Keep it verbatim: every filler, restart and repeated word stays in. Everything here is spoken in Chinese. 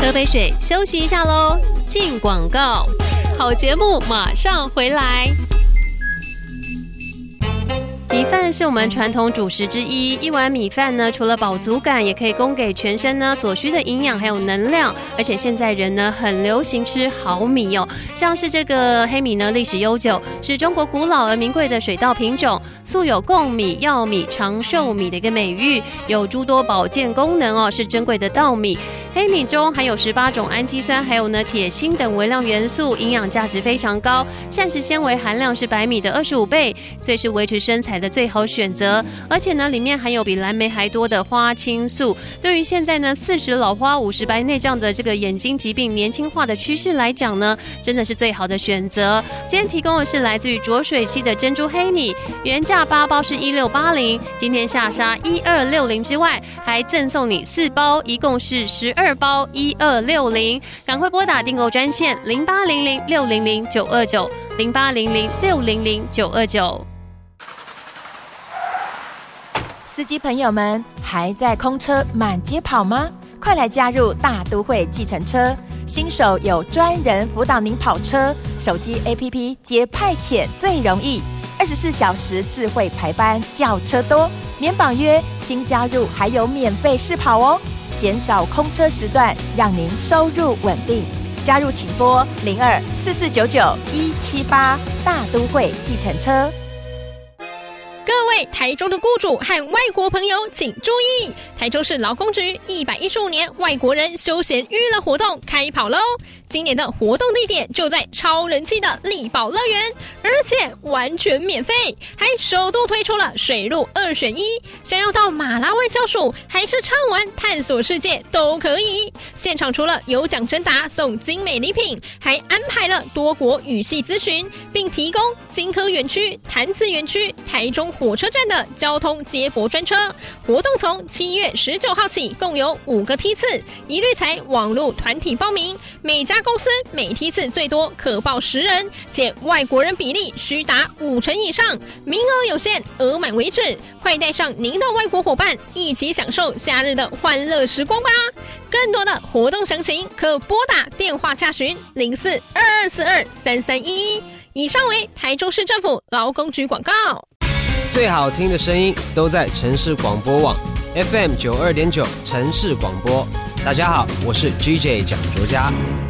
喝杯水休息一下咯，进广告。好节目马上回来。米饭是我们传统主食之一，一碗米饭呢，除了饱足感，也可以供给全身呢所需的营养还有能量。而且现在人呢很流行吃好米哦，像是这个黑米呢，历史悠久，是中国古老而名贵的水稻品种，素有贡米、药米、长寿米的一个美誉，有诸多保健功能哦，是珍贵的稻米。黑米中含有十八种氨基酸，还有呢铁、锌等微量元素，营养价值非常高，膳食纤维含量是白米的二十五倍，所以是维持身材的最好选择。而且呢，里面含有比蓝莓还多的花青素，对于现在呢四十老花五十白内障的这个眼睛疾病年轻化的趋势来讲呢，真的是最好的选择。今天提供的是来自于浊水溪的珍珠黑米，原价八包是一六八零，今天下杀一二六零之外，还赠送你四包，一共是十二包一二六零。赶快拨打订购专线零八零零六零零九二九零八零零六零零九二九。 司机朋友们，还在空车满街跑吗？快来加入大都会计程车，新手有专人辅导您跑车，手机 A P P 接派遣最容易，二十四小时智慧排班，叫车多，免绑约，新加入还有免费试跑哦，减少空车时段，让您收入稳定。加入请拨零二四四九九一七八，大都会计程车。 各位台中的雇主和外国朋友请注意，台中市劳工局一百一十五年外国人休闲娱乐活动开跑喽！今年的活动地点就在超人气的力宝乐园，而且完全免费，还首度推出了水陆二选一，想要到马拉湾消暑还是畅玩探索世界都可以。现场除了有奖征答送精美礼品，还安排了多国语系咨询，并提供金科园区、潭子园区、台中火车站的交通接驳专车。活动从七月十九号起，共有五个梯次，一律采网络团体报名，每家公司每梯次最多可报十人，且外国人比例需达五成以上，名额有限，额满为止。快带上您的外国伙伴，一起享受夏日的欢乐时光吧！更多的活动详情可拨打电话洽询零四二二四二三三一一。以上为台中市政府劳工局广告。 最好听的声音都在城市广播网 F M 九二点九 城市广播。大家好，我是 G J 蒋卓嘉。